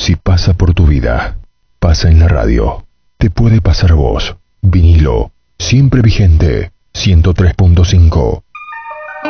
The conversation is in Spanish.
Si pasa por tu vida, pasa en la radio. Te puede pasar a vos. Vinilo, siempre vigente. 103.5.